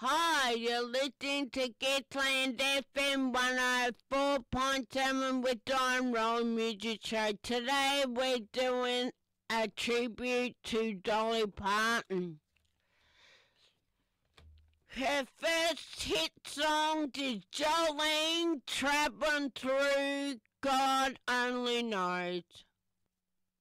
Hi, you're listening to Gippsland FM 104.7 with Don Roll Music Show. Today we're doing a tribute to Dolly Parton. Her first hit song is Jolene, Traveling Through God Only Knows.